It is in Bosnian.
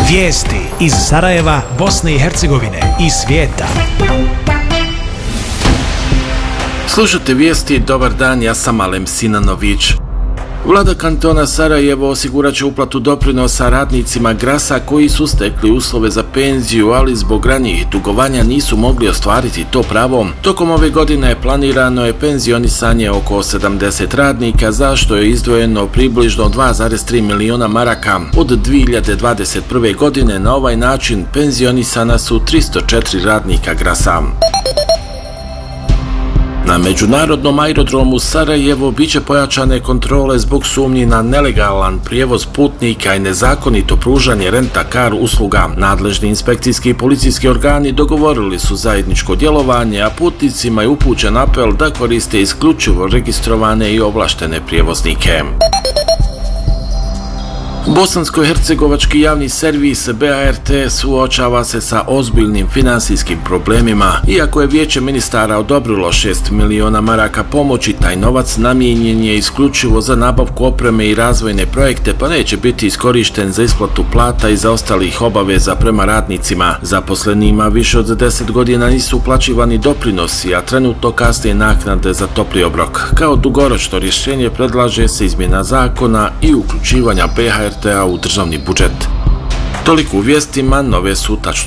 Vijesti iz Sarajeva, Bosne i Hercegovine i svijeta. Slušajte vijesti, dobar dan, ja sam Alem Sinanović. Vlada kantona Sarajevo osigurat će uplatu doprinosa radnicima Grasa koji su stekli uslove za penziju, ali zbog ranijih dugovanja nisu mogli ostvariti to pravo. Tokom ove godine planirano je penzionisanje oko 70 radnika, za što je izdvojeno približno 2,3 miliona maraka. Od 2021. godine na ovaj način penzionisana su 304 radnika Grasa. Na međunarodnom aerodromu Sarajevo biće pojačane kontrole zbog sumnji na nelegalan prijevoz putnika i nezakonito pružanje rent-a-car usluga. Nadležni inspekcijski i policijski organi dogovorili su zajedničko djelovanje, a putnicima je upućen apel da koriste isključivo registrovane i ovlaštene prijevoznike. Bosansko-hercegovački javni servis BART suočava se sa ozbiljnim finansijskim problemima. Iako je Vijeće ministara odobrilo 6 miliona maraka pomoći, taj novac namijenjen je isključivo za nabavku opreme i razvojne projekte, pa neće biti iskorišten za isplatu plata i zaostalih obaveza prema radnicima. Zaposlenima više od 10 godina nisu uplaćivani doprinosi, a trenutno kasne naknade za topli obrok. Kao dugoročno rješenje predlaže se izmjena zakona i uključivanja BART-a u državni budžet. Toliko u vijestima, nove su tačno